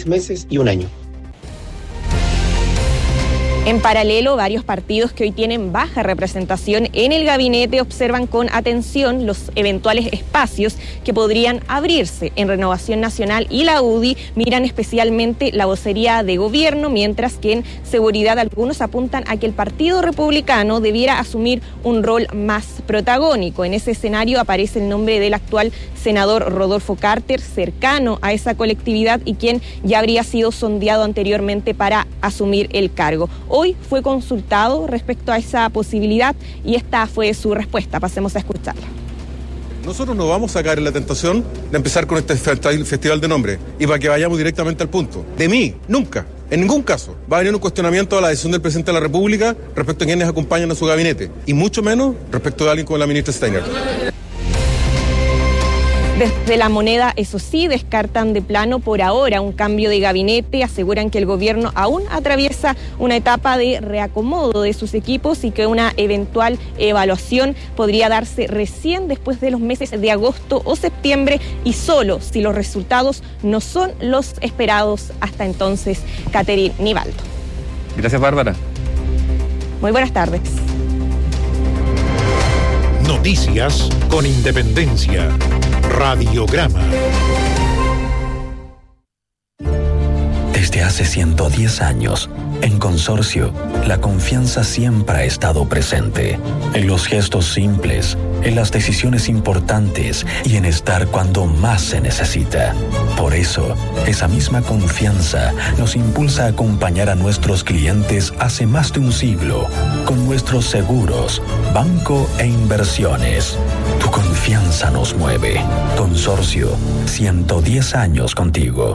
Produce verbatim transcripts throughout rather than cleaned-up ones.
meses y un año. En paralelo, varios partidos que hoy tienen baja representación en el gabinete observan con atención los eventuales espacios que podrían abrirse. En Renovación Nacional y la U D I miran especialmente la vocería de gobierno, mientras que en seguridad algunos apuntan a que el Partido Republicano debiera asumir un rol más protagónico. En ese escenario aparece el nombre del actual senador Rodolfo Carter, cercano a esa colectividad y quien ya habría sido sondeado anteriormente para asumir el cargo. Hoy fue consultado respecto a esa posibilidad y esta fue su respuesta. Pasemos a escucharla. Nosotros no vamos a caer en la tentación de empezar con este festival de nombres y para que vayamos directamente al punto. De mí, nunca, en ningún caso, va a venir un cuestionamiento a la decisión del presidente de la República respecto a quienes acompañan a su gabinete y mucho menos respecto de alguien como la ministra Steiner. Desde La Moneda, eso sí, descartan de plano por ahora un cambio de gabinete, aseguran que el gobierno aún atraviesa una etapa de reacomodo de sus equipos y que una eventual evaluación podría darse recién después de los meses de agosto o septiembre y solo si los resultados no son los esperados hasta entonces. Catherine Nivaldo. Gracias, Bárbara. Muy buenas tardes. Noticias con independencia. Radiograma. Desde hace ciento diez años, en Consorcio, la confianza siempre ha estado presente. En los gestos simples, en las decisiones importantes y en estar cuando más se necesita. Por eso, esa misma confianza nos impulsa a acompañar a nuestros clientes hace más de un siglo, con nuestros seguros, banco e inversiones. Tu confianza nos mueve. Consorcio, ciento diez años contigo.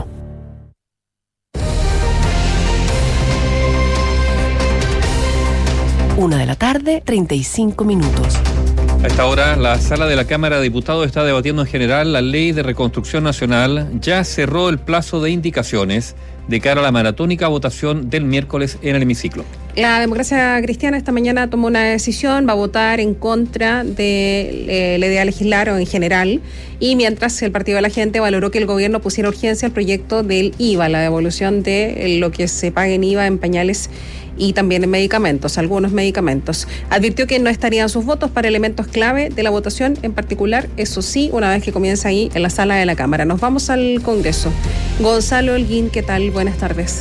Una de la tarde, treinta y cinco minutos. A esta hora, la sala de la Cámara de Diputados está debatiendo en general la Ley de Reconstrucción Nacional. Ya cerró el plazo de indicaciones de cara a la maratónica votación del miércoles en el hemiciclo. La Democracia Cristiana esta mañana tomó una decisión, va a votar en contra de eh, la idea de legislar o en general, y mientras el Partido de la Gente valoró que el gobierno pusiera urgencia al proyecto del I V A, la devolución de lo que se paga en I V A en pañales y también en medicamentos, algunos medicamentos. Advirtió que no estarían sus votos para elementos clave de la votación, en particular, eso sí, una vez que comienza ahí en la sala de la Cámara. Nos vamos al Congreso. Gonzalo Holguín, ¿qué tal? Buenas tardes.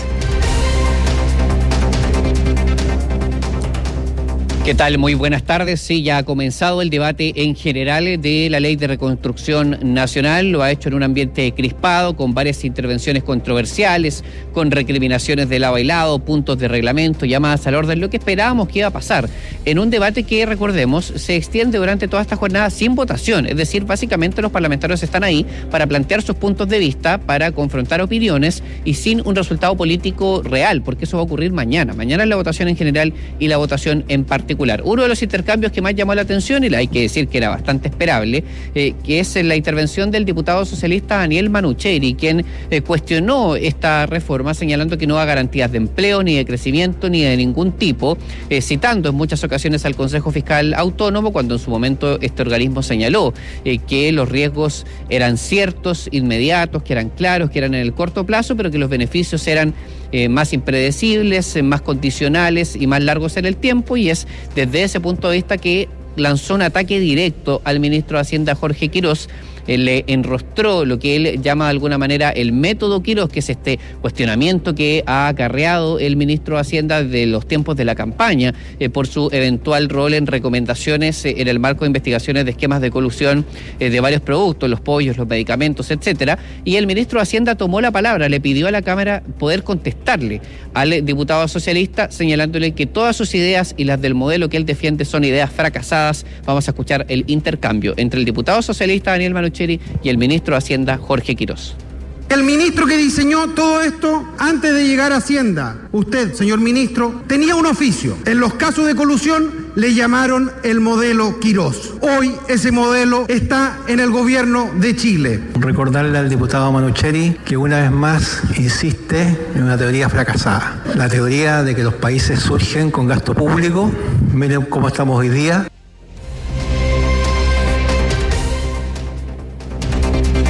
¿Qué tal? Muy buenas tardes. Sí, ya ha comenzado el debate en general de la Ley de Reconstrucción Nacional. Lo ha hecho en un ambiente crispado, con varias intervenciones controversiales, con recriminaciones de lado y lado, puntos de reglamento, llamadas al orden, lo que esperábamos que iba a pasar en un debate que, recordemos, se extiende durante toda esta jornada sin votación. Es decir, básicamente los parlamentarios están ahí para plantear sus puntos de vista, para confrontar opiniones y sin un resultado político real, porque eso va a ocurrir mañana. Mañana es la votación en general y la votación en particular. Uno de los intercambios que más llamó la atención, y hay que decir que era bastante esperable, eh, que es la intervención del diputado socialista Daniel Manucheri, quien eh, cuestionó esta reforma señalando que no da garantías de empleo, ni de crecimiento, ni de ningún tipo, eh, citando en muchas ocasiones al Consejo Fiscal Autónomo, cuando en su momento este organismo señaló eh, que los riesgos eran ciertos, inmediatos, que eran claros, que eran en el corto plazo, pero que los beneficios eran Eh, más impredecibles, eh, más condicionales y más largos en el tiempo, y es desde ese punto de vista que lanzó un ataque directo al ministro de Hacienda Jorge Quirós. Eh, le enrostró lo que él llama de alguna manera el método Quirós, que es este cuestionamiento que ha acarreado el ministro de Hacienda de los tiempos de la campaña eh, por su eventual rol en recomendaciones eh, en el marco de investigaciones de esquemas de colusión eh, de varios productos, los pollos, los medicamentos, etcétera. Y el ministro de Hacienda tomó la palabra, le pidió a la Cámara poder contestarle al diputado socialista, señalándole que todas sus ideas y las del modelo que él defiende son ideas fracasadas. Vamos a escuchar el intercambio entre el diputado socialista Daniel Manucheri y el ministro de Hacienda Jorge Quirós. El ministro que diseñó todo esto antes de llegar a Hacienda, usted, señor ministro, tenía un oficio. En los casos de colusión le llamaron el modelo Quirós. Hoy ese modelo está en el gobierno de Chile. Recordarle al diputado Manucheri que una vez más insiste en una teoría fracasada. La teoría de que los países surgen con gasto público. Miren cómo estamos hoy día.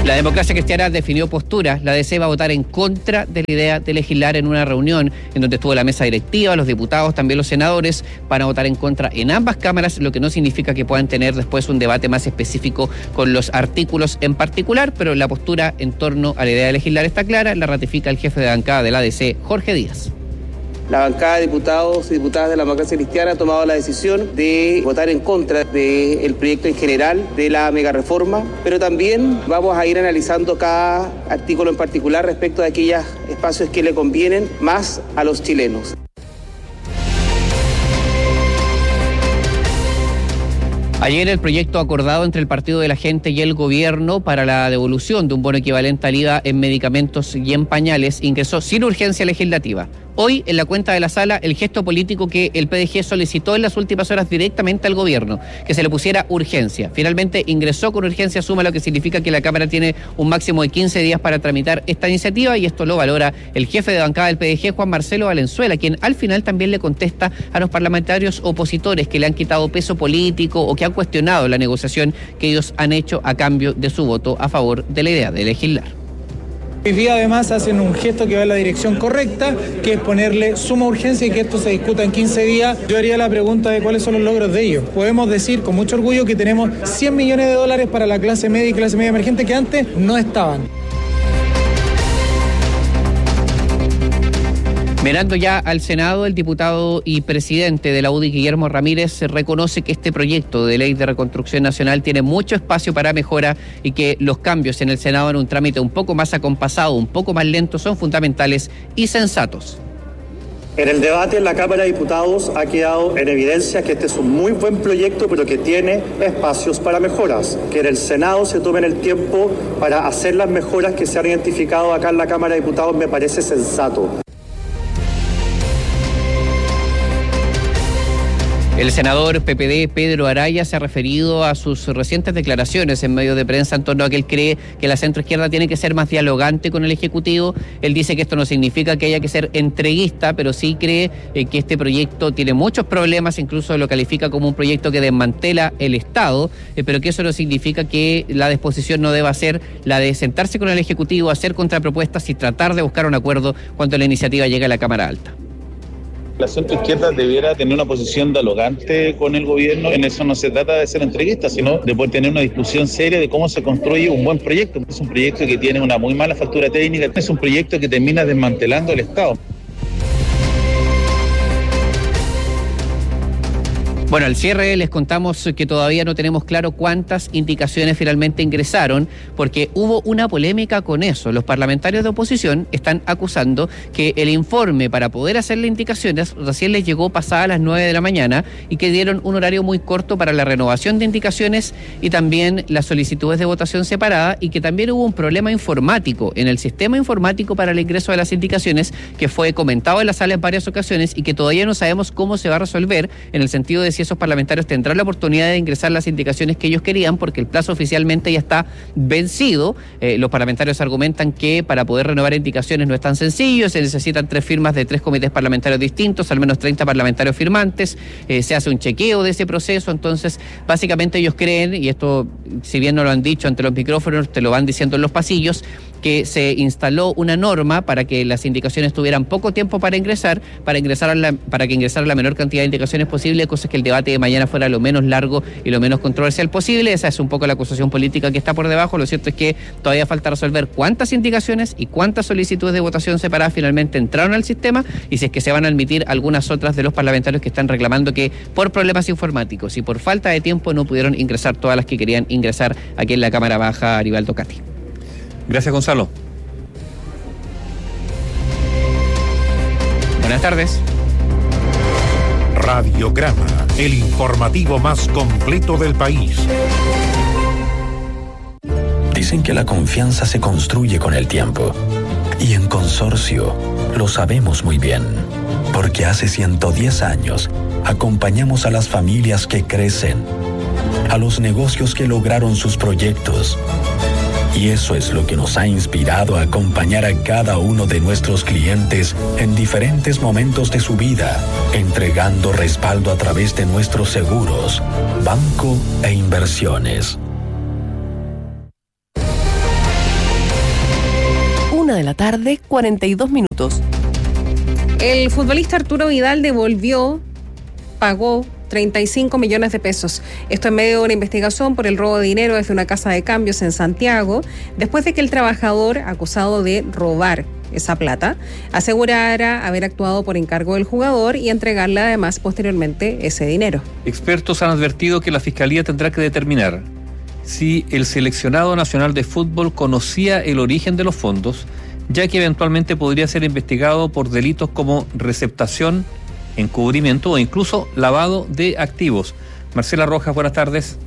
La Democracia Cristiana definió postura. La D C va a votar en contra de la idea de legislar en una reunión en donde estuvo la mesa directiva, los diputados, también los senadores, para votar en contra en ambas cámaras, lo que no significa que puedan tener después un debate más específico con los artículos en particular, pero la postura en torno a la idea de legislar está clara, la ratifica el jefe de bancada de la A D C, Jorge Díaz. La bancada de diputados y diputadas de la Democracia Cristiana ha tomado la decisión de votar en contra del proyecto en general de la megareforma, pero también vamos a ir analizando cada artículo en particular respecto de aquellos espacios que le convienen más a los chilenos. Ayer el proyecto acordado entre el Partido de la Gente y el Gobierno para la devolución de un bono equivalente al I V A en medicamentos y en pañales ingresó sin urgencia legislativa. Hoy, en la cuenta de la sala, el gesto político que el P D G solicitó en las últimas horas directamente al Gobierno, que se le pusiera urgencia. Finalmente ingresó con urgencia suma, lo que significa que la Cámara tiene un máximo de quince días para tramitar esta iniciativa, y esto lo valora el jefe de bancada del P D G, Juan Marcelo Valenzuela, quien al final también le contesta a los parlamentarios opositores que le han quitado peso político o que han cuestionado la negociación que ellos han hecho a cambio de su voto a favor de la idea de legislar. Hoy día además hacen un gesto que va en la dirección correcta, que es ponerle suma urgencia y que esto se discuta en quince días. Yo haría la pregunta de cuáles son los logros de ellos. Podemos decir con mucho orgullo que tenemos cien millones de dólares para la clase media y clase media emergente que antes no estaban. Mirando ya al Senado, el diputado y presidente de la U D I, Guillermo Ramírez, reconoce que este proyecto de ley de reconstrucción nacional tiene mucho espacio para mejora y que los cambios en el Senado en un trámite un poco más acompasado, un poco más lento, son fundamentales y sensatos. En el debate en la Cámara de Diputados ha quedado en evidencia que este es un muy buen proyecto, pero que tiene espacios para mejoras. Que en el Senado se tomen el tiempo para hacer las mejoras que se han identificado acá en la Cámara de Diputados me parece sensato. El senador P P D, Pedro Araya, se ha referido a sus recientes declaraciones en medios de prensa en torno a que él cree que la centroizquierda tiene que ser más dialogante con el Ejecutivo. Él dice que esto no significa que haya que ser entreguista, pero sí cree eh, que este proyecto tiene muchos problemas, incluso lo califica como un proyecto que desmantela el Estado, eh, pero que eso no significa que la disposición no deba ser la de sentarse con el Ejecutivo, hacer contrapropuestas y tratar de buscar un acuerdo cuando la iniciativa llegue a la Cámara Alta. La centroizquierda debiera tener una posición dialogante con el gobierno. En eso no se trata de ser entreguista, sino de poder tener una discusión seria de cómo se construye un buen proyecto. Es un proyecto que tiene una muy mala factura técnica, es un proyecto que termina desmantelando el Estado. Bueno, al cierre les contamos que todavía no tenemos claro cuántas indicaciones finalmente ingresaron, porque hubo una polémica con eso. Los parlamentarios de oposición están acusando que el informe para poder hacer las indicaciones recién les llegó pasada las nueve de la mañana y que dieron un horario muy corto para la renovación de indicaciones y también las solicitudes de votación separada, y que también hubo un problema informático en el sistema informático para el ingreso de las indicaciones que fue comentado en la sala en varias ocasiones y que todavía no sabemos cómo se va a resolver, en el sentido de si esos parlamentarios tendrán la oportunidad de ingresar las indicaciones que ellos querían, porque el plazo oficialmente ya está vencido. Eh, los parlamentarios argumentan que para poder renovar indicaciones no es tan sencillo, se necesitan tres firmas de tres comités parlamentarios distintos, al menos treinta parlamentarios firmantes, eh, se hace un chequeo de ese proceso. Entonces, básicamente ellos creen, y esto si bien no lo han dicho ante los micrófonos, te lo van diciendo en los pasillos, que se instaló una norma para que las indicaciones tuvieran poco tiempo para ingresar, para ingresar a la, para que ingresara la menor cantidad de indicaciones posible, cosa que el debate de mañana fuera lo menos largo y lo menos controversial posible. Esa es un poco la acusación política que está por debajo. Lo cierto es que todavía falta resolver cuántas indicaciones y cuántas solicitudes de votación separada finalmente entraron al sistema, y si es que se van a admitir algunas otras de los parlamentarios que están reclamando que por problemas informáticos y por falta de tiempo no pudieron ingresar todas las que querían ingresar aquí en la Cámara Baja. Aribaldo Cati. Gracias, Gonzalo. Buenas tardes. Radiograma, el informativo más completo del país. Dicen que la confianza se construye con el tiempo. Y en Consorcio lo sabemos muy bien. Porque hace ciento diez años acompañamos a las familias que crecen, a los negocios que lograron sus proyectos. Y eso es lo que nos ha inspirado a acompañar a cada uno de nuestros clientes en diferentes momentos de su vida, entregando respaldo a través de nuestros seguros, banco e inversiones. tarde, cuarenta y dos minutos. El futbolista Arturo Vidal devolvió, pagó treinta y cinco millones de pesos. Esto en medio de una investigación por el robo de dinero desde una casa de cambios en Santiago, después de que el trabajador, acusado de robar esa plata, asegurara haber actuado por encargo del jugador y entregarle además posteriormente ese dinero. Expertos han advertido que la Fiscalía tendrá que determinar si el seleccionado nacional de fútbol conocía el origen de los fondos, ya que eventualmente podría ser investigado por delitos como receptación, encubrimiento o incluso lavado de activos. Marcela Rojas, buenas tardes.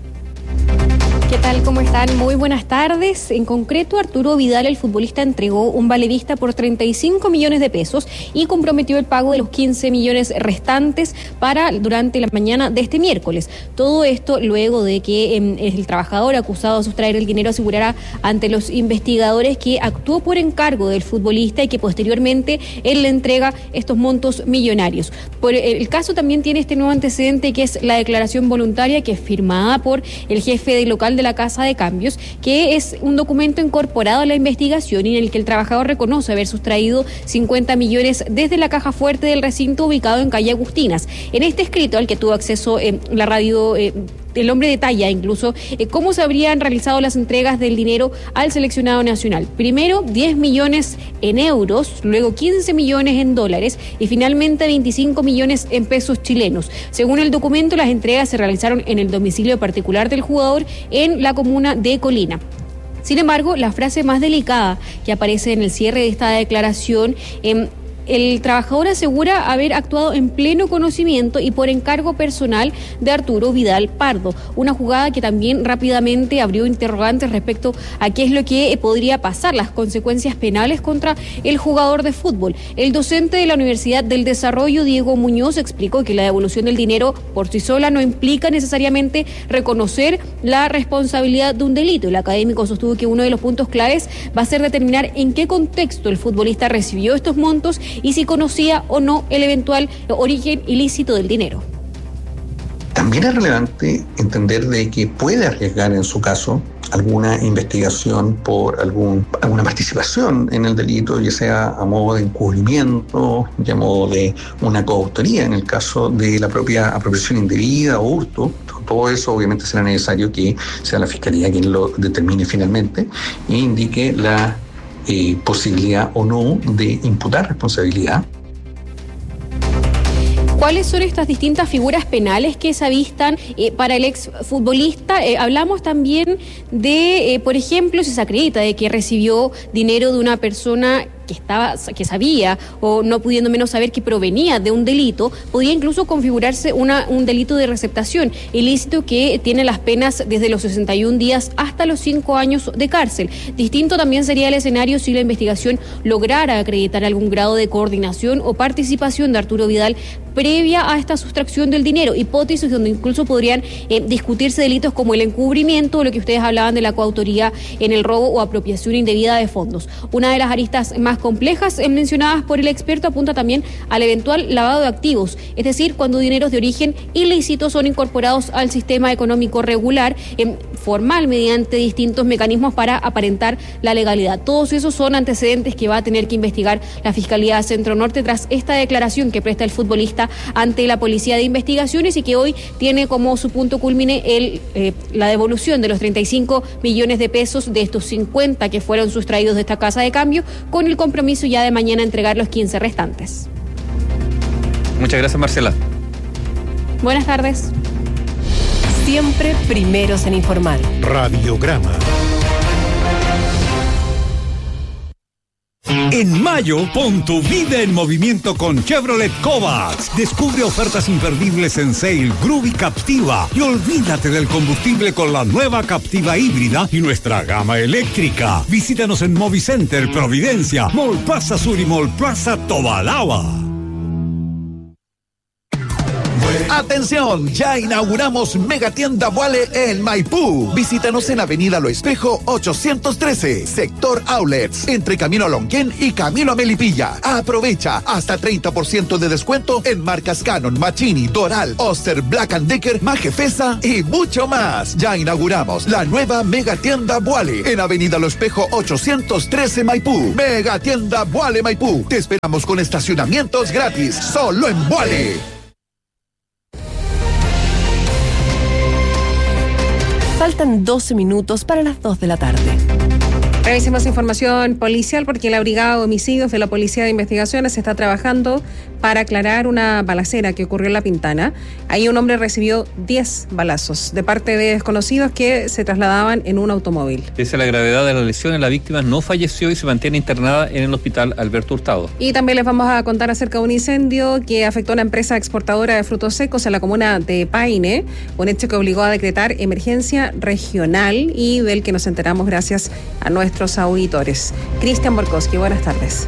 ¿Qué tal? ¿Cómo están? Muy buenas tardes. En concreto, Arturo Vidal, el futbolista, entregó un valedista por treinta y cinco millones de pesos y comprometió el pago de los quince millones restantes para durante la mañana de este miércoles. Todo esto luego de que eh, el trabajador acusado de sustraer el dinero asegurara ante los investigadores que actuó por encargo del futbolista y que posteriormente él le entrega estos montos millonarios. Por el caso también tiene este nuevo antecedente, que es la declaración voluntaria que es firmada por el jefe del local de la Casa de Cambios, que es un documento incorporado a la investigación y en el que el trabajador reconoce haber sustraído cincuenta millones desde la caja fuerte del recinto ubicado en calle Agustinas. En este escrito, al que tuvo acceso eh, la radio eh, El hombre detalla incluso eh, cómo se habrían realizado las entregas del dinero al seleccionado nacional. Primero diez millones en euros, luego quince millones en dólares y finalmente veinticinco millones en pesos chilenos. Según el documento, las entregas se realizaron en el domicilio particular del jugador en la comuna de Colina. Sin embargo, la frase más delicada que aparece en el cierre de esta declaración, eh, el trabajador asegura haber actuado en pleno conocimiento y por encargo personal de Arturo Vidal Pardo, una jugada que también rápidamente abrió interrogantes respecto a qué es lo que podría pasar, las consecuencias penales contra el jugador de fútbol. El docente de la Universidad del Desarrollo, Diego Muñoz, explicó que la devolución del dinero por sí sola no implica necesariamente reconocer la responsabilidad de un delito. El académico sostuvo que uno de los puntos claves va a ser determinar en qué contexto el futbolista recibió estos montos y si conocía o no el eventual origen ilícito del dinero. También es relevante entender de que puede arriesgar en su caso alguna investigación por algún, alguna participación en el delito, ya sea a modo de encubrimiento, ya a modo de una coautoría en el caso de la propia apropiación indebida o hurto. Todo eso obviamente será necesario que sea la Fiscalía quien lo determine finalmente e indique la Eh, posibilidad o no de imputar responsabilidad. ¿Cuáles son estas distintas figuras penales que se avistan eh, para el exfutbolista? Eh, hablamos también de, eh, por ejemplo, si se acredita de que recibió dinero de una persona que estaba, que sabía o no pudiendo menos saber que provenía de un delito, podría incluso configurarse una, un delito de receptación, ilícito que tiene las penas desde los sesenta y un días hasta los cinco años de cárcel. Distinto también sería el escenario si la investigación lograra acreditar algún grado de coordinación o participación de Arturo Vidal previa a esta sustracción del dinero, hipótesis donde incluso podrían eh, discutirse delitos como el encubrimiento o lo que ustedes hablaban de la coautoría en el robo o apropiación indebida de fondos. Una de las aristas más complejas eh, mencionadas por el experto apunta también al eventual lavado de activos, es decir, cuando dineros de origen ilícito son incorporados al sistema económico regular, eh, formal, mediante distintos mecanismos para aparentar la legalidad. Todos esos son antecedentes que va a tener que investigar la Fiscalía Centro Norte tras esta declaración que presta el futbolista ante la Policía de Investigaciones y que hoy tiene como su punto culmine el, eh, la devolución de los treinta y cinco millones de pesos de estos cincuenta que fueron sustraídos de esta casa de cambio, con el compromiso ya de mañana entregar los quince restantes. Muchas gracias, Marcela. Buenas tardes. Siempre primeros en informar. Radiograma. En mayo, pon tu vida en movimiento con Chevrolet Kovacs. Descubre ofertas imperdibles en Sail, Groove y Captiva. Y olvídate del combustible con la nueva Captiva híbrida y nuestra gama eléctrica. Visítanos en Movicenter, Providencia, Mall Plaza Sur y Mall Plaza Tobalaba. ¡Atención! Ya inauguramos Megatienda Vuale en Maipú. Visítanos en Avenida Lo Espejo ochocientos trece, Sector Outlets, entre Camino a Lonquén y Camino a Melipilla. Aprovecha hasta treinta por ciento de descuento en marcas Canon, Machini, Doral, Oster, Black and Decker, Majefesa y mucho más. Ya inauguramos la nueva Megatienda Vuale en Avenida Lo Espejo ochocientos trece, Maipú. Megatienda Vuale Maipú. Te esperamos con estacionamientos gratis, solo en Vuale. Faltan doce minutos para las dos de la tarde. Revisemos información policial porque la Brigada de Homicidios de la Policía de Investigaciones está trabajando para aclarar una balacera que ocurrió en La Pintana. Ahí un hombre recibió diez balazos de parte de desconocidos que se trasladaban en un automóvil. Pese a la gravedad de las lesiones, la víctima no falleció y se mantiene internada en el hospital Alberto Hurtado. Y también les vamos a contar acerca de un incendio que afectó a una empresa exportadora de frutos secos en la comuna de Paine, un hecho que obligó a decretar emergencia regional y del que nos enteramos gracias a nuestros auditores. Cristian Borkowski, buenas tardes.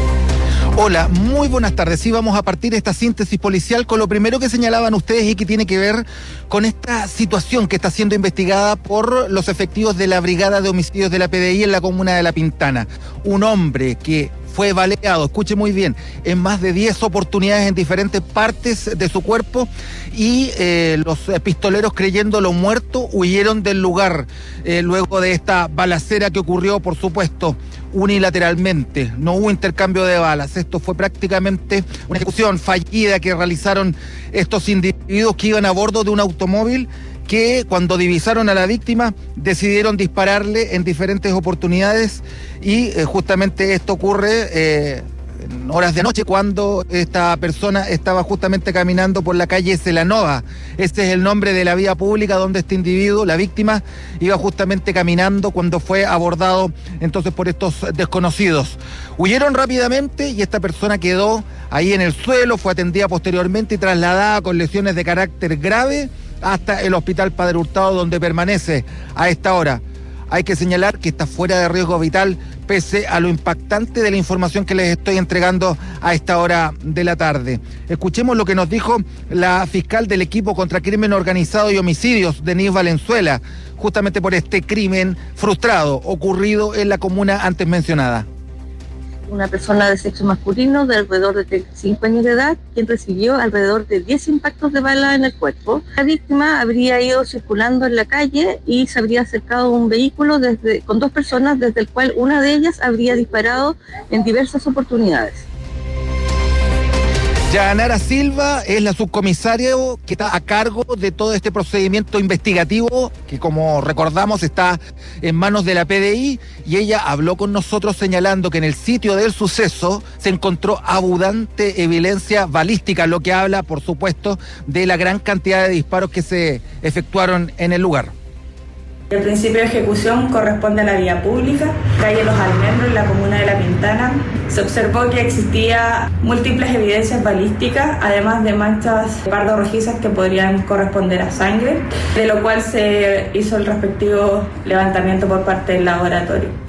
Hola, muy buenas tardes. Sí, vamos a partir esta síntesis policial con lo primero que señalaban ustedes y que tiene que ver con esta situación que está siendo investigada por los efectivos de la Brigada de Homicidios de la P D I en la comuna de La Pintana. Un hombre que fue baleado, escuche muy bien, en más de diez oportunidades en diferentes partes de su cuerpo y eh, los pistoleros, creyéndolo muerto, huyeron del lugar eh, luego de esta balacera que ocurrió, por supuesto, unilateralmente. No hubo intercambio de balas. Esto fue prácticamente una ejecución fallida que realizaron estos individuos que iban a bordo de un automóvil que cuando divisaron a la víctima decidieron dispararle en diferentes oportunidades y eh, justamente esto ocurre eh, en horas de noche cuando esta persona estaba justamente caminando por la calle Celanova. Este es el nombre de la vía pública donde este individuo, la víctima, iba justamente caminando cuando fue abordado entonces por estos desconocidos. Huyeron rápidamente y esta persona quedó ahí en el suelo, fue atendida posteriormente y trasladada con lesiones de carácter grave hasta el Hospital Padre Hurtado, donde permanece a esta hora. Hay que señalar que está fuera de riesgo vital, pese a lo impactante de la información que les estoy entregando a esta hora de la tarde. Escuchemos lo que nos dijo la fiscal del equipo contra crimen organizado y homicidios, Denise Valenzuela, justamente por este crimen frustrado ocurrido en la comuna antes mencionada. Una persona de sexo masculino de alrededor de treinta y cinco años de edad, quien recibió alrededor de diez impactos de bala en el cuerpo. La víctima habría ido circulando en la calle y se habría acercado a un vehículo desde, con dos personas, desde el cual una de ellas habría disparado en diversas oportunidades. Yanara Silva es la subcomisaria que está a cargo de todo este procedimiento investigativo que, como recordamos, está en manos de la P D I, y ella habló con nosotros señalando que en el sitio del suceso se encontró abundante evidencia balística, lo que habla, por supuesto, de la gran cantidad de disparos que se efectuaron en el lugar. El principio de ejecución corresponde a la vía pública, calle Los Almendros, en la comuna de La Pintana. Se observó que existía múltiples evidencias balísticas, además de manchas pardo rojizas que podrían corresponder a sangre, de lo cual se hizo el respectivo levantamiento por parte del laboratorio.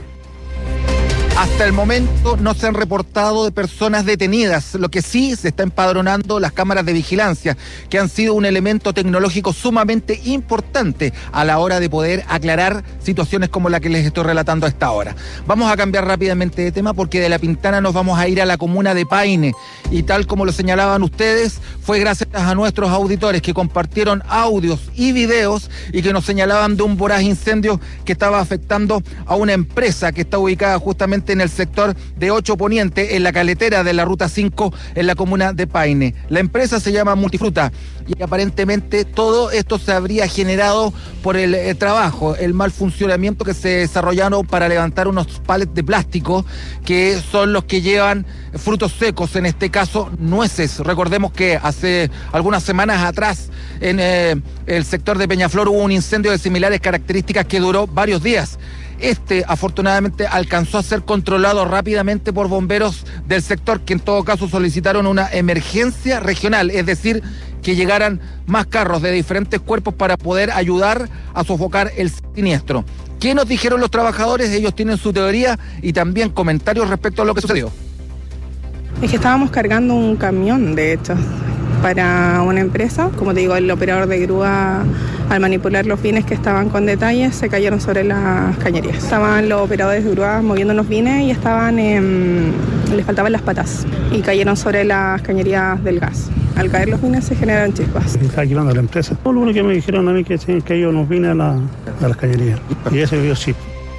Hasta el momento no se han reportado de personas detenidas, lo que sí se está empadronando las cámaras de vigilancia, que han sido un elemento tecnológico sumamente importante a la hora de poder aclarar situaciones como la que les estoy relatando a esta hora. Vamos a cambiar rápidamente de tema porque de La Pintana nos vamos a ir a la comuna de Paine, y tal como lo señalaban ustedes, fue gracias a nuestros auditores que compartieron audios y videos y que nos señalaban de un voraz incendio que estaba afectando a una empresa que está ubicada justamente en el sector de Ocho Poniente, en la caletera de la Ruta cinco, en la comuna de Paine. La empresa se llama Multifruta y aparentemente todo esto se habría generado por el, el trabajo, el mal funcionamiento que se desarrollaron para levantar unos palets de plástico que son los que llevan frutos secos, en este caso nueces. Recordemos que hace algunas semanas atrás en eh, el sector de Peñaflor hubo un incendio de similares características que duró varios días. Este, afortunadamente, alcanzó a ser controlado rápidamente por bomberos del sector, que en todo caso solicitaron una emergencia regional, es decir, que llegaran más carros de diferentes cuerpos para poder ayudar a sofocar el siniestro. ¿Qué nos dijeron los trabajadores? Ellos tienen su teoría y también comentarios respecto a lo que sucedió. Es que estábamos cargando un camión, de hecho. para una empresa. Como te digo, el operador de grúa, al manipular los bienes que estaban con detalles, se cayeron sobre las cañerías. Estaban los operadores de grúa moviendo los bienes y estaban, eh, les faltaban las patas y cayeron sobre las cañerías del gas. Al caer los bienes se generaron chispas. Está alquilando la empresa. Todo lo único que me dijeron a mí que tienen que ellos nos vine a, la, a las cañerías. Y eso yo sí.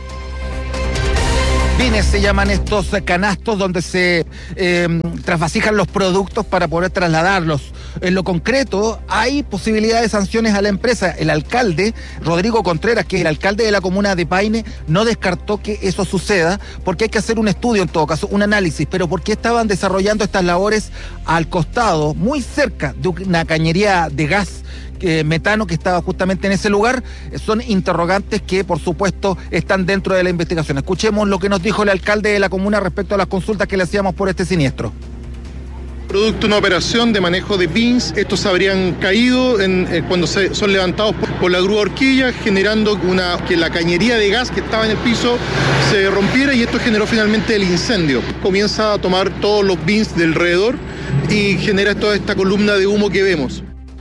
Bines se llaman estos canastos donde se eh, trasvasijan los productos para poder trasladarlos. En lo concreto, hay posibilidad de sanciones a la empresa. El alcalde, Rodrigo Contreras, que es el alcalde de la comuna de Paine, no descartó que eso suceda, porque hay que hacer un estudio, en todo caso, un análisis. Pero ¿por qué estaban desarrollando estas labores al costado, muy cerca de una cañería de gas Eh, metano que estaba justamente en ese lugar? Son interrogantes que, por supuesto, están dentro de la investigación. Escuchemos lo que nos dijo el alcalde de la comuna respecto a las consultas que le hacíamos por este siniestro. Producto de una operación de manejo de bins, estos habrían caído en, eh, cuando se, son levantados por, por la grúa horquilla, generando una, que la cañería de gas que estaba en el piso se rompiera, y esto generó finalmente el incendio. Comienza a tomar todos los bins del alrededor y genera toda esta columna de humo que vemos.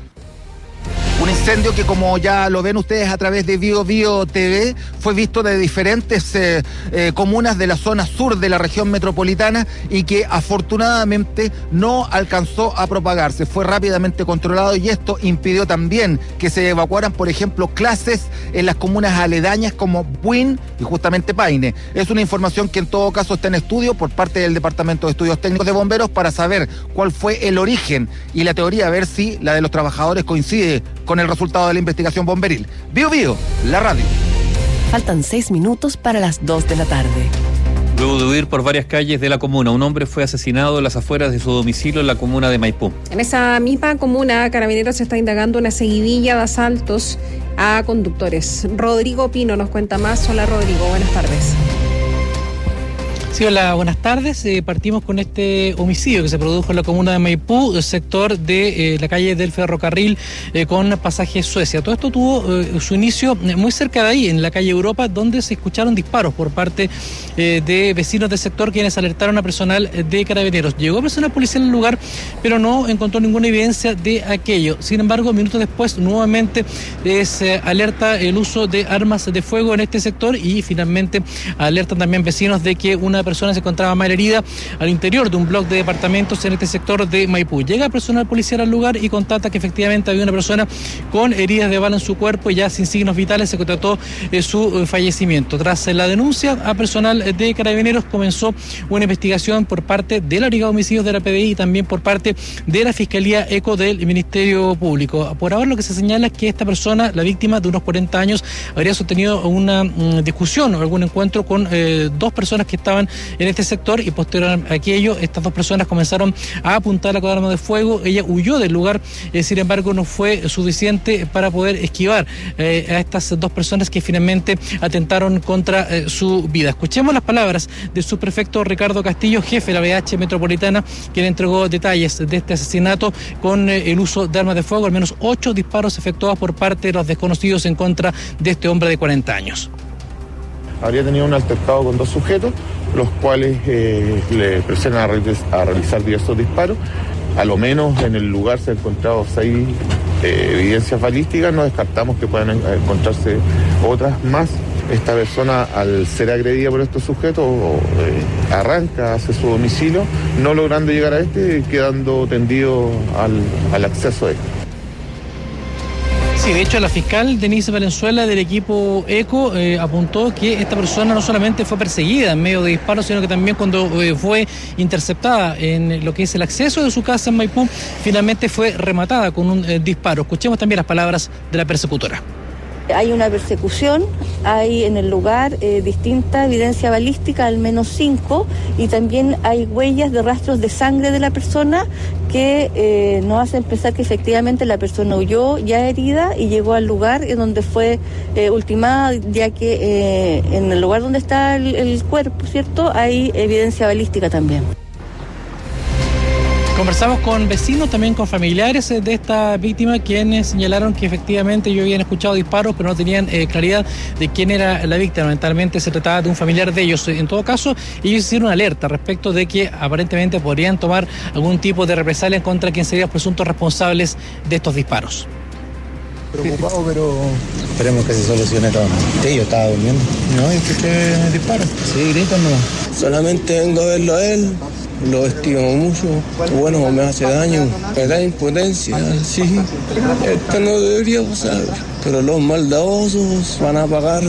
Un incendio que, como ya lo ven ustedes a través de Bio Bio T V, fue visto de diferentes eh, eh, comunas de la zona sur de la región metropolitana y que afortunadamente no alcanzó a propagarse. Fue rápidamente controlado y esto impidió también que se evacuaran, por ejemplo, clases en las comunas aledañas como Buin y justamente Paine. Es una información que en todo caso está en estudio por parte del Departamento de Estudios Técnicos de Bomberos para saber cuál fue el origen y la teoría, a ver si la de los trabajadores coincide con el resultado de la investigación bomberil. Bio Bio, la radio. Faltan seis minutos para las dos de la tarde. Luego de huir por varias calles de la comuna, un hombre fue asesinado en las afueras de su domicilio en la comuna de Maipú. En esa misma comuna, Carabineros está indagando una seguidilla de asaltos a conductores. Rodrigo Pino nos cuenta más. Hola, Rodrigo, buenas tardes. Sí, hola, buenas tardes. Eh, partimos con este homicidio que se produjo en la comuna de Maipú, sector de eh, la calle del Ferrocarril eh, con pasaje Suecia. Todo esto tuvo eh, su inicio muy cerca de ahí, en la calle Europa, donde se escucharon disparos por parte eh, de vecinos del sector, quienes alertaron a personal de Carabineros. Llegó personal policial al lugar, pero no encontró ninguna evidencia de aquello. Sin embargo, minutos después, nuevamente eh, se alerta el uso de armas de fuego en este sector y finalmente alertan también vecinos de que una persona se encontraba mal herida al interior de un bloque de departamentos en este sector de Maipú. Llega personal policial al lugar y constata que efectivamente había una persona con heridas de bala en su cuerpo y ya sin signos vitales. Se constató eh, su eh, fallecimiento. Tras eh, la denuncia a personal de Carabineros, comenzó una investigación por parte de la Brigada de Homicidios de la P D I y también por parte de la Fiscalía ECO del Ministerio Público. Por ahora lo que se señala es que esta persona, la víctima de unos cuarenta años, habría sostenido una mm, discusión o algún encuentro con eh, dos personas que estaban en este sector y posterior a aquello estas dos personas comenzaron a apuntar con arma de fuego. Ella huyó del lugar, eh, sin embargo no fue suficiente para poder esquivar eh, a estas dos personas que finalmente atentaron contra eh, su vida. Escuchemos las palabras del subprefecto Ricardo Castillo, jefe de la B H Metropolitana, quien entregó detalles de este asesinato con eh, el uso de armas de fuego, al menos ocho disparos efectuados por parte de los desconocidos en contra de este hombre de cuarenta años. Habría tenido un altercado con dos sujetos, los cuales eh, le presionan a, re a realizar diversos disparos. A lo menos en el lugar se han encontrado seis eh, evidencias balísticas, no descartamos que puedan encontrarse otras más. Esta persona, al ser agredida por estos sujetos, eh, arranca hacia su domicilio, no logrando llegar a este, quedando tendido al, al acceso a este. Sí, de hecho la fiscal Denise Valenzuela del equipo ECO eh, apuntó que esta persona no solamente fue perseguida en medio de disparos, sino que también cuando eh, fue interceptada en lo que es el acceso de su casa en Maipú, finalmente fue rematada con un eh, disparo. Escuchemos también las palabras de la persecutora. Hay una persecución, hay en el lugar eh, distinta evidencia balística, al menos cinco, y también hay huellas de rastros de sangre de la persona que eh, nos hacen pensar que efectivamente la persona huyó ya herida y llegó al lugar en donde fue eh, ultimada, ya que eh, en el lugar donde está el, el cuerpo, ¿cierto?, hay evidencia balística también. Conversamos con vecinos, también con familiares de esta víctima, quienes señalaron que efectivamente ellos habían escuchado disparos, pero no tenían eh, claridad de quién era la víctima. Lamentablemente se trataba de un familiar de ellos. En todo caso, ellos hicieron una alerta respecto de que aparentemente podrían tomar algún tipo de represalia contra quien serían los presuntos responsables de estos disparos. Preocupado, pero esperemos que se solucione todo. Sí, yo estaba durmiendo. No, escuché disparos. Sí, gritan nomás. Solamente vengo a verlo a él. Lo estimo mucho. Bueno, me hace daño. Me da impotencia, sí. Esto no debería pasar. Pero los maldadosos van a pagar.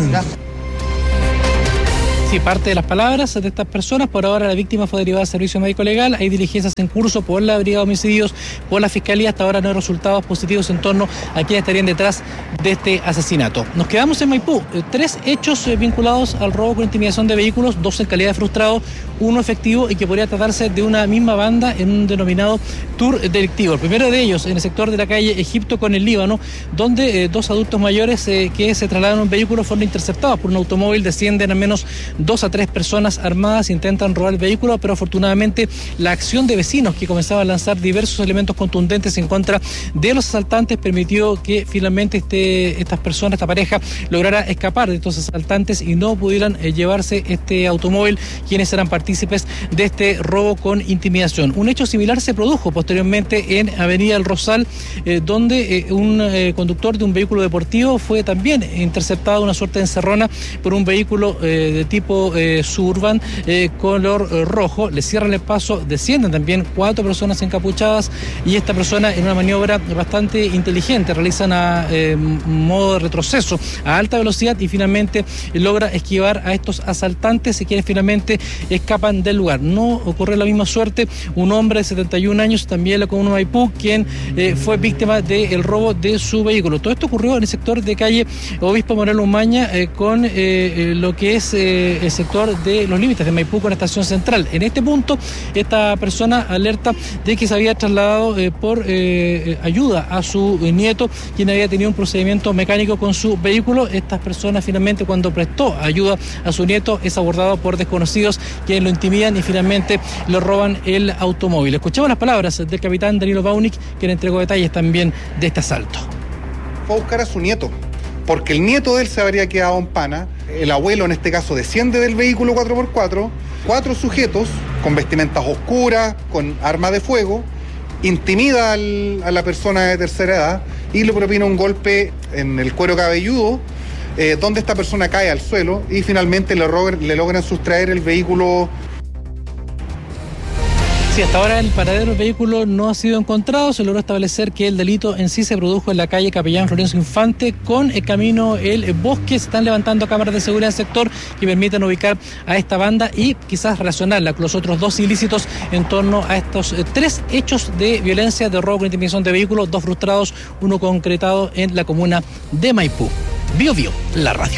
Sí, parte de las palabras de estas personas. Por ahora la víctima fue derivada al servicio médico legal. Hay diligencias en curso por la Brigada de Homicidios, por la Fiscalía. Hasta ahora no hay resultados positivos en torno a quienes estarían detrás de este asesinato. Nos quedamos en Maipú. Tres hechos vinculados al robo con intimidación de vehículos, dos en calidad de frustrado, uno efectivo, y que podría tratarse de una misma banda en un denominado tour delictivo. El primero de ellos en el sector de la calle Egipto con el Líbano, donde eh, dos adultos mayores eh, que se trasladan en un vehículo fueron interceptados por un automóvil. Descienden al menos dos a tres personas armadas, intentan robar el vehículo, pero afortunadamente la acción de vecinos que comenzaban a lanzar diversos elementos contundentes en contra de los asaltantes permitió que finalmente este, estas personas, esta pareja, lograra escapar de estos asaltantes y no pudieran eh, llevarse este automóvil, quienes eran partícipes de este robo con intimidación. Un hecho similar se produjo posteriormente en Avenida El Rosal, eh, donde eh, un eh, conductor de un vehículo deportivo fue también interceptado, una suerte de encerrona, por un vehículo eh, de tipo eh, suburban eh, color eh, rojo. Le cierran el paso, descienden también cuatro personas encapuchadas y esta persona, en una maniobra bastante inteligente, realizan a eh, modo de retroceso a alta velocidad y finalmente eh, logra esquivar a estos asaltantes y quienes finalmente escapan del lugar. No ocurrió la misma suerte un hombre de setenta y un años, también la comuna de Maipú, quien eh, fue víctima del robo de su vehículo. Todo esto ocurrió en el sector de calle Obispo Moreno Umaña, eh, con eh, eh, lo que es eh, el sector de los límites de Maipú con Estación Central. En este punto, esta persona alerta de que se había trasladado eh, por eh, ayuda a su eh, nieto, quien había tenido un procedimiento mecánico con su vehículo. Estas personas finalmente, cuando prestó ayuda a su nieto, es abordado por desconocidos quienes lo intimidan y finalmente le roban el automóvil. Escuchamos las palabras del capitán Danilo Baunik, quien entregó detalles también de este asalto. Fue a buscar a su nieto, porque el nieto de él se habría quedado en pana. El abuelo, en este caso, desciende del vehículo cuatro por cuatro, cuatro sujetos con vestimentas oscuras, con arma de fuego, intimida al, a la persona de tercera edad y le propina un golpe en el cuero cabelludo, eh, donde esta persona cae al suelo y finalmente le, le logran sustraer el vehículo. Sí, hasta ahora el paradero del vehículo no ha sido encontrado. Se logró establecer que el delito en sí se produjo en la calle Capellán Florencio Infante con el camino El Bosque. Se están levantando cámaras de seguridad del sector que permiten ubicar a esta banda y quizás relacionarla con los otros dos ilícitos en torno a estos eh, tres hechos de violencia, de robo con intimidación de vehículos, dos frustrados, uno concretado en la comuna de Maipú. Bio Bio, la radio.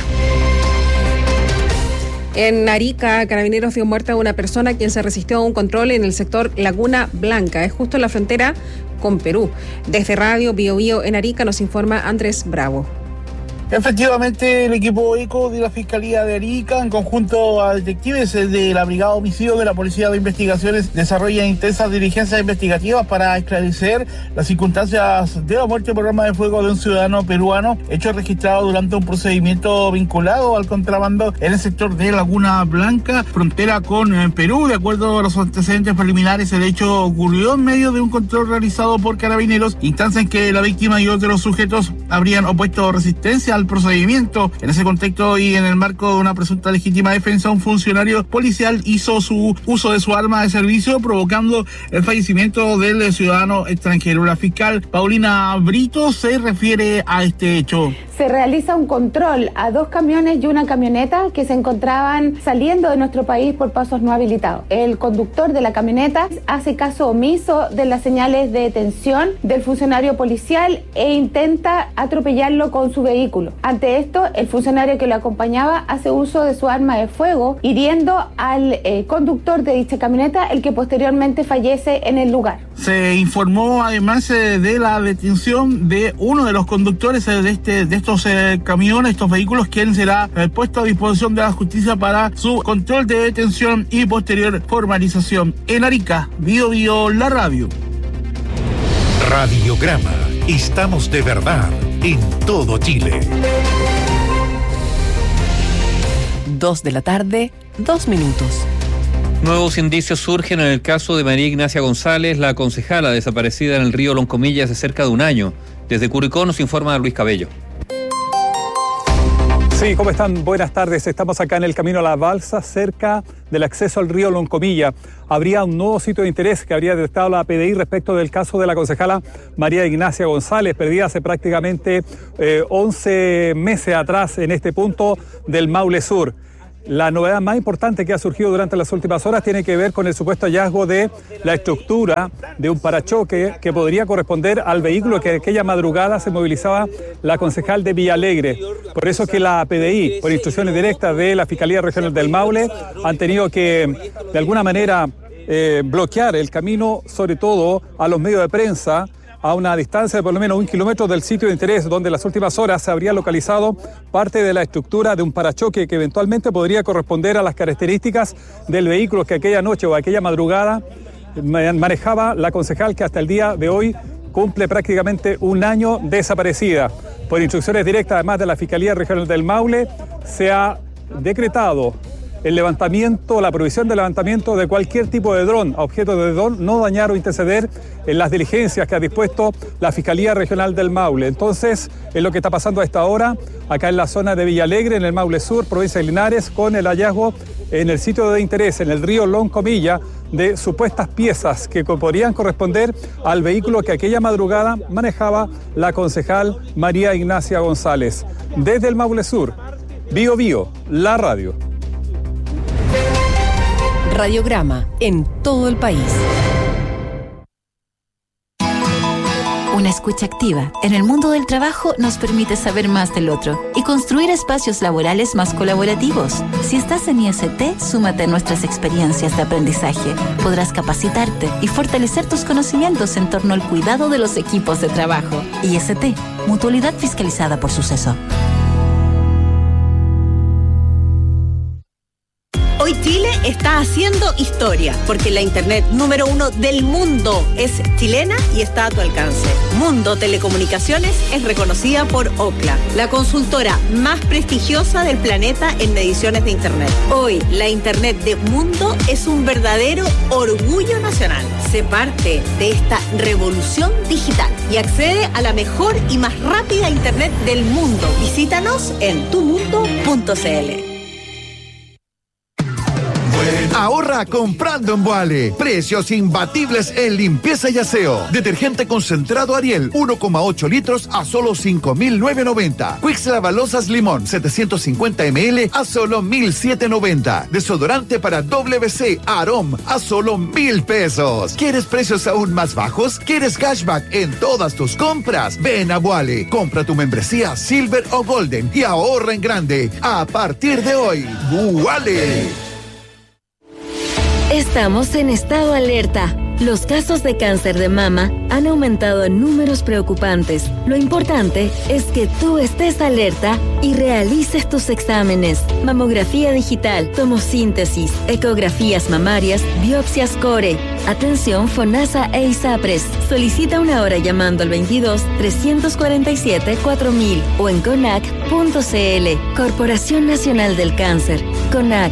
En Arica, Carabineros dio muerte a una persona quien se resistió a un control en el sector Laguna Blanca. Es justo en la frontera con Perú. Desde Radio Bio Bio en Arica nos informa Andrés Bravo. Efectivamente, el equipo ECO de la Fiscalía de Arica, en conjunto a detectives de la Brigada de Homicidios de la Policía de Investigaciones, desarrollan intensas diligencias investigativas para esclarecer las circunstancias de la muerte por arma de fuego de un ciudadano peruano, hecho registrado durante un procedimiento vinculado al contrabando en el sector de Laguna Blanca, frontera con Perú. De acuerdo a los antecedentes preliminares, el hecho ocurrió en medio de un control realizado por Carabineros, instancia en que la víctima y otros sujetos habrían opuesto resistencia al procedimiento. En ese contexto y en el marco de una presunta legítima defensa, un funcionario policial hizo su uso de su arma de servicio, provocando el fallecimiento del ciudadano extranjero. La fiscal Paulina Brito se refiere a este hecho. Se realiza un control a dos camiones y una camioneta que se encontraban saliendo de nuestro país por pasos no habilitados. El conductor de la camioneta hace caso omiso de las señales de detención del funcionario policial e intenta atropellarlo con su vehículo. Ante esto, el funcionario que lo acompañaba hace uso de su arma de fuego, hiriendo al eh, conductor de dicha camioneta, el que posteriormente fallece en el lugar. Se informó además eh, de la detención de uno de los conductores eh, de este de estos estos eh, camiones, estos vehículos, quien será eh, puesto a disposición de la justicia para su control de detención y posterior formalización. En Arica, Bio Bio, la radio. Radiograma. Estamos de verdad en todo Chile. Dos de la tarde, dos minutos. Nuevos indicios surgen en el caso de María Ignacia González, la concejala desaparecida en el río Loncomilla hace cerca de un año. Desde Curicó nos informa Luis Cabello. Sí, ¿cómo están? Buenas tardes. Estamos acá en el camino a la balsa, cerca del acceso al río Loncomilla. Habría un nuevo sitio de interés que habría detectado la P D I respecto del caso de la concejala María Ignacia González, perdida hace prácticamente eh, once meses atrás en este punto del Maule Sur. La novedad más importante que ha surgido durante las últimas horas tiene que ver con el supuesto hallazgo de la estructura de un parachoque que podría corresponder al vehículo que aquella madrugada se movilizaba la concejal de Villalegre. Por eso que la P D I, por instrucciones directas de la Fiscalía Regional del Maule, han tenido que, de alguna manera, eh, bloquear el camino, sobre todo a los medios de prensa, a una distancia de por lo menos un kilómetro del sitio de interés, donde en las últimas horas se habría localizado parte de la estructura de un parachoque que eventualmente podría corresponder a las características del vehículo que aquella noche o aquella madrugada manejaba la concejal, que hasta el día de hoy cumple prácticamente un año desaparecida. Por instrucciones directas, además de la Fiscalía Regional del Maule, se ha decretado el levantamiento, la prohibición de levantamiento de cualquier tipo de dron, a objeto de dron, no dañar o interceder en las diligencias que ha dispuesto la Fiscalía Regional del Maule. Entonces, es lo que está pasando a esta hora, acá en la zona de Villalegre, en el Maule Sur, provincia de Linares, con el hallazgo en el sitio de interés, en el río Loncomilla, de supuestas piezas que podrían corresponder al vehículo que aquella madrugada manejaba la concejal María Ignacia González. Desde el Maule Sur, Bio Bio, la radio. Radiograma en todo el país. Una escucha activa en el mundo del trabajo nos permite saber más del otro y construir espacios laborales más colaborativos. Si estás en I S T, súmate a nuestras experiencias de aprendizaje. Podrás capacitarte y fortalecer tus conocimientos en torno al cuidado de los equipos de trabajo. I S T, Mutualidad Fiscalizada por Suceso. Hoy Chile está haciendo historia, porque la internet número uno del mundo es chilena y está a tu alcance. Mundo Telecomunicaciones es reconocida por Ookla, la consultora más prestigiosa del planeta en mediciones de internet. Hoy, la internet de Mundo es un verdadero orgullo nacional. Sé parte de esta revolución digital y accede a la mejor y más rápida internet del mundo. Visítanos en tu mundo punto c l. Ahorra comprando en Boale. Precios imbatibles en limpieza y aseo. Detergente concentrado Ariel, uno coma ocho litros a solo cinco mil novecientos noventa. Quicks Lavalosas Limón, setecientos cincuenta mililitros a solo mil setecientos noventa. Desodorante para W C Arom a solo mil pesos. ¿Quieres precios aún más bajos? ¿Quieres cashback en todas tus compras? Ven a Boale. Compra tu membresía Silver o Golden y ahorra en grande. A partir de hoy, Boale. Estamos en estado alerta. Los casos de cáncer de mama han aumentado en números preocupantes. Lo importante es que tú estés alerta y realices tus exámenes. Mamografía digital, tomosíntesis, ecografías mamarias, biopsias core. Atención FONASA e ISAPRES. Solicita una hora llamando al veintidós, trescientos cuarenta y siete, cuatro mil o en conac punto c l. Corporación Nacional del Cáncer. CONAC.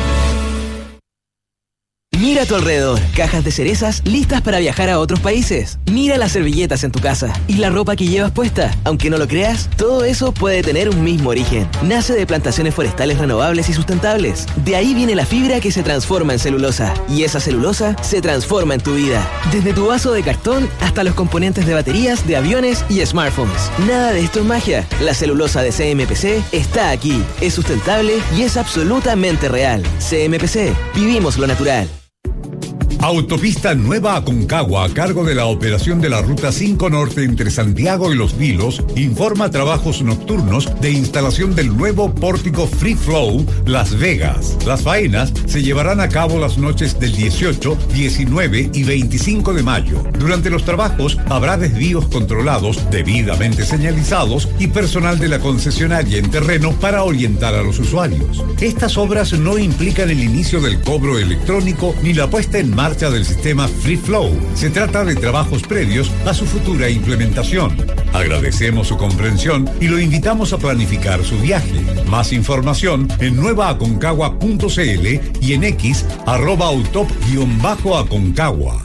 Mira a tu alrededor, cajas de cerezas listas para viajar a otros países. Mira las servilletas en tu casa y la ropa que llevas puesta. Aunque no lo creas, todo eso puede tener un mismo origen. Nace de plantaciones forestales renovables y sustentables. De ahí viene la fibra que se transforma en celulosa. Y esa celulosa se transforma en tu vida. Desde tu vaso de cartón hasta los componentes de baterías, de aviones y smartphones. Nada de esto es magia. La celulosa de C M P C está aquí. Es sustentable y es absolutamente real. C M P C. Vivimos lo natural. Autopista Nueva Aconcagua, a cargo de la operación de la Ruta cinco Norte entre Santiago y Los Vilos, informa trabajos nocturnos de instalación del nuevo pórtico Free Flow Las Vegas. Las faenas se llevarán a cabo las noches del dieciocho, diecinueve y veinticinco de mayo. Durante los trabajos habrá desvíos controlados, debidamente señalizados y personal de la concesionaria en terreno para orientar a los usuarios. Estas obras no implican el inicio del cobro electrónico ni la puesta en marcha del sistema Free Flow. Se trata de trabajos previos a su futura implementación. Agradecemos su comprensión y lo invitamos a planificar su viaje. Más información en nueva aconcagua punto c l y en X arroba autop-aconcagua.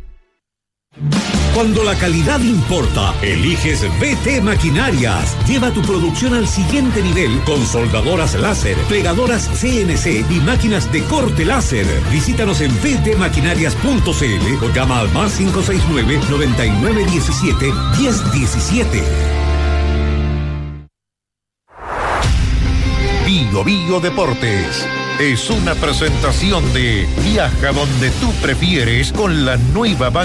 Cuando la calidad importa, eliges B T Maquinarias. Lleva tu producción al siguiente nivel con soldadoras láser, plegadoras C N C y máquinas de corte láser. Visítanos en b t maquinarias punto c l o llama al más cinco seis nueve, noventa y nueve diecisiete, diez diecisiete. Bio Bio Deportes es una presentación de Viaja donde tú prefieres con la nueva banca